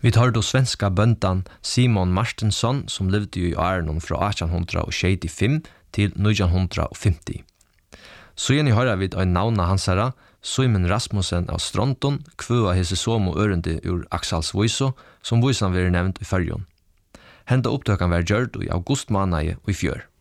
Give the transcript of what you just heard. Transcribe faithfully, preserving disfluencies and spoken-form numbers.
Vi tar då svenska böndan Simon Martinsson som levde i åren fra arton sjuttiofem til nitton femtio. Så igjen hører vi en navn av hans herre, Simon Rasmussen av Stronton, kvøa hese somo ørende ur Axals Voiso, som voisan vil nevnt i fyrjon. Henda opptøkan var gjørt i august måned i fjør.